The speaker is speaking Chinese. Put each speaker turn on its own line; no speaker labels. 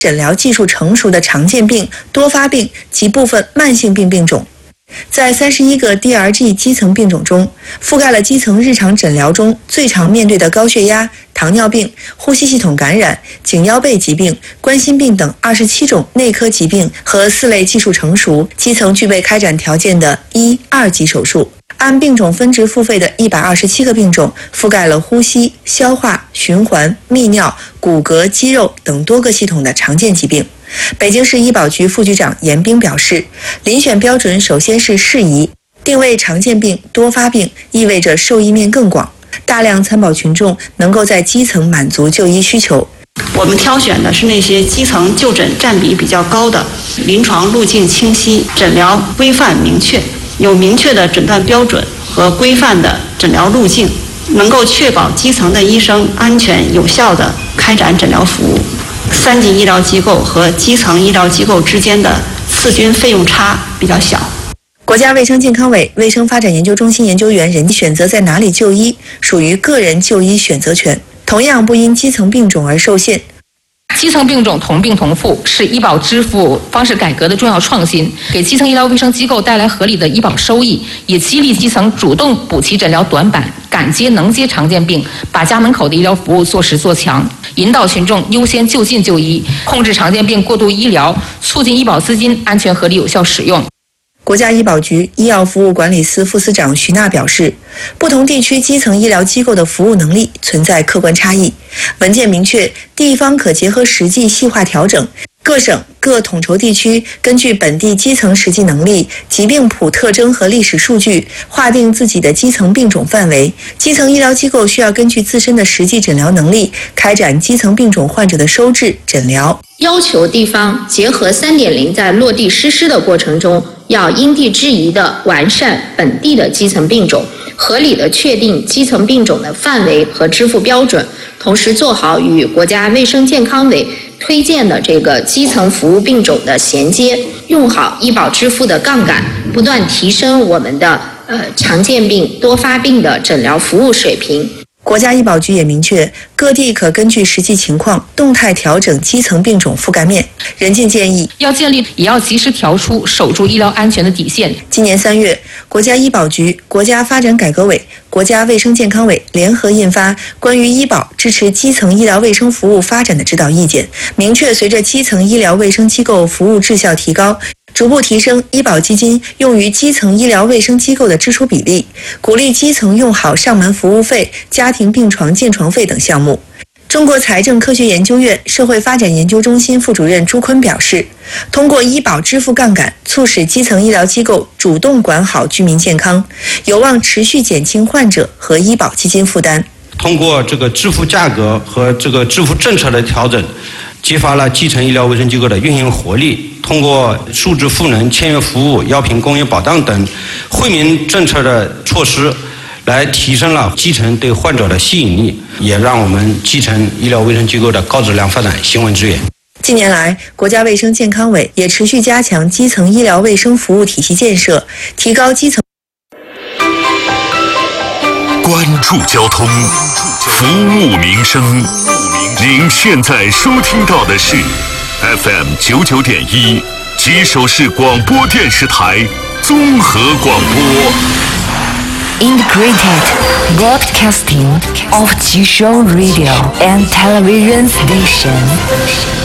诊疗技术成熟的常见病、多发病及部分慢性病病种。在31个 DRG 基层病种中，覆盖了基层日常诊疗中最常面对的高血压、糖尿病、呼吸系统感染、颈腰背疾病、冠心病等27种内科疾病和4类技术成熟、基层具备开展条件的1、2级手术。按病种分值付费的127个病种，覆盖了呼吸、消化、循环、泌尿、骨骼、肌肉等多个系统的常见疾病。北京市医保局副局长严兵表示，遴选标准首先是适宜，定位常见病、多发病，意味着受益面更广，大量参保群众能够在基层满足就医需求。
我们挑选的是那些基层就诊占比比较高的，临床路径清晰，诊疗规范明确，有明确的诊断标准和规范的诊疗路径，能够确保基层的医生安全有效地开展诊疗服务。3级医疗机构和基层医疗机构之间的次均费用差比较小。
国家卫生健康委卫生发展研究中心研究员任选择在哪里就医，属于个人就医选择权，同样不因基层病种而受限。
基层病种同病同付是医保支付方式改革的重要创新，给基层医疗卫生机构带来合理的医保收益，也激励基层主动补齐诊疗短板，敢接能接常见病，把家门口的医疗服务做实做强，引导群众优先就近就医，控制常见病过度医疗，促进医保资金安全合理有效使用。
国家医保局医药服务管理司副司长徐娜表示，不同地区基层医疗机构的服务能力存在客观差异，文件明确，地方可结合实际细化调整，各省各统筹地区根据本地基层实际能力、疾病谱特征和历史数据，划定自己的基层病种范围。基层医疗机构需要根据自身的实际诊疗能力，开展基层病种患者的收治、诊疗。
要求地方结合 3.0 在落地实施的过程中，要因地制宜地完善本地的基层病种，合理地确定基层病种的范围和支付标准，同时做好与国家卫生健康委推荐的这个基层服务病种的衔接，用好医保支付的杠杆，不断提升我们的常见病、多发病的诊疗服务水平。
国家医保局也明确，各地可根据实际情况动态调整基层病种覆盖面。任静建议，
要建立也要及时调出守住医疗安全的底线。
今年3月，国家医保局、国家发展改革委、国家卫生健康委联合印发《关于医保支持基层医疗卫生服务发展的指导意见》，明确随着基层医疗卫生机构服务质效提高，逐步提升医保基金用于基层医疗卫生机构的支出比例，鼓励基层用好上门服务费、家庭病床建床费等项目。中国财政科学研究院社会发展研究中心副主任朱坤表示，通过医保支付杠杆，促使基层医疗机构主动管好居民健康，有望持续减轻患者和医保基金负担。
通过这个支付价格和这个支付政策的调整，激发了基层医疗卫生机构的运营活力。通过数字赋能、签约服务、药品供应保障等惠民政策的措施，来提升了基层对患者的吸引力，也让我们基层医疗卫生机构的高质量发展行稳致远。
近年来，国家卫生健康委也持续加强基层医疗卫生服务体系建设，提高基层。
关注交通，服务民生。您现在收听到的是 FM 99.1吉首市广播电视台综合广播。
Integrated broadcasting of Jishou Radio and television station.